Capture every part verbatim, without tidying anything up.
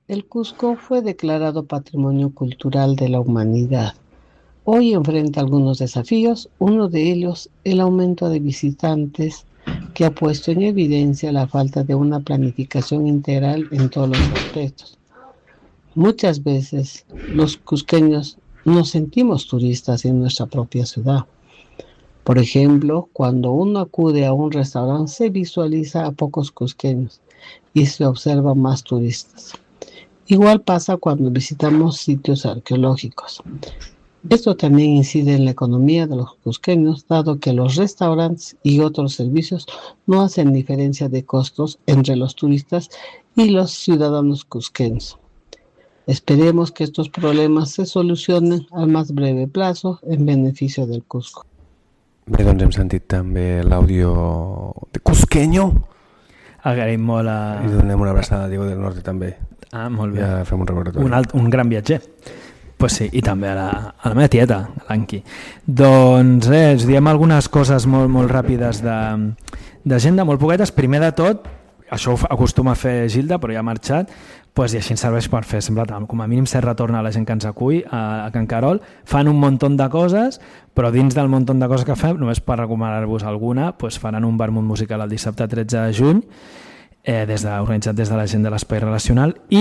El Cusco fue declarado Patrimonio Cultural de la Humanidad. Hoy enfrenta algunos desafíos, uno de ellos el aumento de visitantes que ha puesto en evidencia la falta de una planificación integral en todos los aspectos. Muchas veces los cusqueños nos sentimos turistas en nuestra propia ciudad. Por ejemplo, cuando uno acude a un restaurante se visualiza a pocos cusqueños y se observan más turistas. Igual pasa cuando visitamos sitios arqueológicos. Esto también incide en la economía de los cusqueños, dado que los restaurantes y otros servicios no hacen diferencia de costos entre los turistas y los ciudadanos cusqueños. Esperemos que estos problemas se solucionen al más breve plazo en beneficio del Cusco. Bé, doncs hem sentit també l'àudio de Cusqueño. Agraïm molt a... I donem una abraçada a Diego del Norte també. Ah, molt bé. Ja fem un recordatori. Un, alt, un gran viatger. Pues sí, i també a la, a la meva tieta, a l'Anqui. Doncs res, diem algunes coses molt, molt ràpides d'agenda, molt poquetes. Primer de tot, això ho acostuma a fer Gilda, però ja ha marxat, pues, i així ens serveix per fer, sembla, com a mínim ser retorn a la gent que ens acull, a, a Can Carol. Fan un munt de coses, però dins del munt de coses que fem, només per recomanar-vos alguna, pues, faran un vermut musical el dissabte tretze de juny, eh, des de, organitzat des de la gent de l'Espai Relacional, i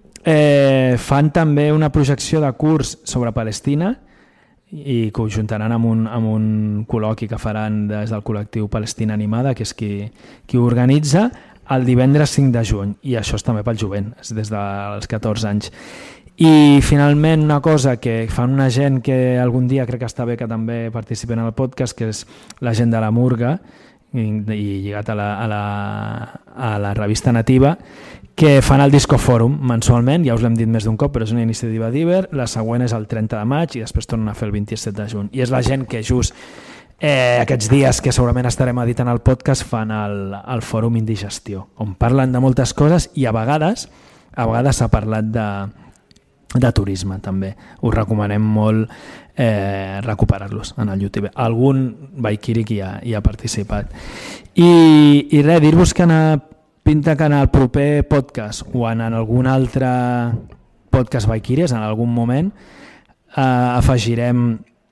eh, fan també una projecció de curs sobre Palestina, i que ho juntaran amb un, amb un col·loqui que faran des del col·lectiu Palestina Animada, que és qui, qui ho organitza, el divendres cinc de juny, i això és també pel jovent, és des dels catorze anys. I finalment una cosa que fan una gent que algun dia crec que està bé que també participen en el podcast, que és la gent de la Murga, i, i lligat a la, a, la, a la revista Nativa, que fan el Disco Fòrum mensualment, ja us l'hem dit més d'un cop, però és una iniciativa d'Iber, la següent és el trenta de maig i després tornen a fer el vint-i-set de juny. I és la gent que just Eh, aquests dies que segurament estarem editant el podcast fan el, el fòrum Indigestió, on parlen de moltes coses i a vegades a vegades s'ha parlat de, de turisme també. Us recomanem molt eh, recuperar-los en el YouTube. Algun Vaikiri hi ha, hi ha participat. I, i res, dir-vos que en el, pinta que en el proper podcast o en algun altre podcast Vaikiris en algun moment eh, afegirem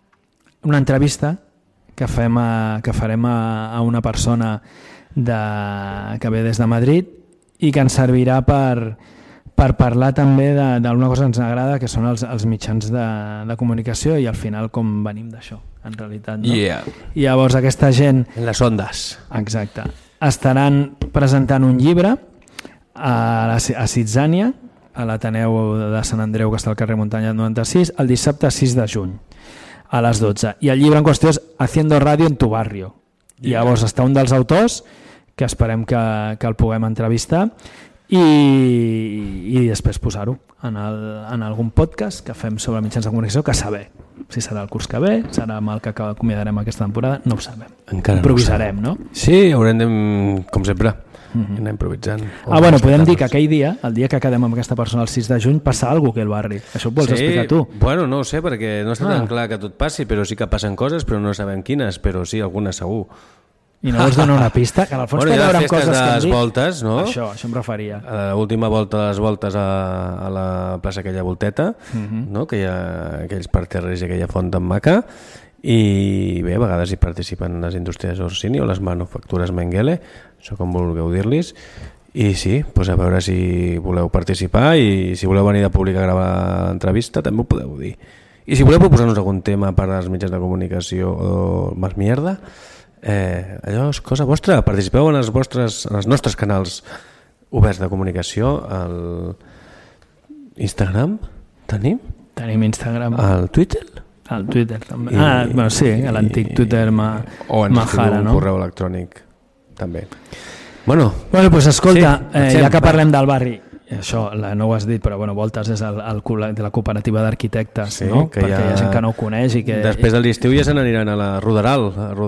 una entrevista que, fem a, que farem a, a una persona de, que ve des de Madrid i que ens servirà per, per parlar també d'una cosa que ens agrada, que són els, els mitjans de, de comunicació i al final com venim d'això, en realitat. No? Yeah. I llavors aquesta gent... En les ondes. Exacte. Estaran presentant un llibre a, la, a Sitzània, a l'Ateneu de Sant Andreu, que està al carrer Muntanya noranta-sis, el dissabte sis de juny. A les dotze. I el llibre en qüestió és Haciendo Radio en tu barrio. I llavors està un dels autors que esperem que, que el puguem entrevistar i, i després posar-ho en, el, en algun podcast que fem sobre mitjans de comunicació, que saber si serà el curs que ve, serà amb el que acomiadarem aquesta temporada, no ho sabem. Encara improvisarem, no? Sí, haurem de, com sempre, mm-hmm. anar improvisant. Ah, bueno, podem dir que aquell dia, el dia que quedem amb aquesta persona el sis de juny, passa alguna cosa aquí al barri. Això ho vols sí, explicar tu? Bueno, no ho sé, perquè no està ah. tan clar que tot passi, però sí que passen coses, però no sabem quines, però sí, algunes segur. I no vols donar una pista? Que en el fons bueno, té a veure amb coses de que les voltes, no? Això, això em referia. A l'última volta de les voltes a, a la plaça aquella Volteta, uh-huh. no? Que hi ha aquells parterres i aquella font tan maca, i bé, a vegades hi participen les indústries Orsini o les manufactures Mengele, això com vulgueu dir-los, i sí, doncs a veure si voleu participar i si voleu venir de públic a gravar l'entrevista també ho podeu dir. I si voleu proposar-nos algun tema per als mitjans de comunicació o més mierda, eh, allò és cosa vostra, participeu en els, vostres, en els nostres canals oberts de comunicació, al Instagram tenim? Tenim Instagram. Al Twitter? Al Twitter també. I, ah, bueno, sí, l'antic Twitter ma, o ens Mahara, un no? correu electrònic també. Bueno, bueno pues escolta, sí, eh, ja que parlem del barri, això no ho has dit, però bueno, Voltes és el, el, de la cooperativa d'arquitectes, sí, no? Perquè hi ha, hi ha gent que no ho coneix i que... Després de l'estiu ja se n'aniran a la Roderal, a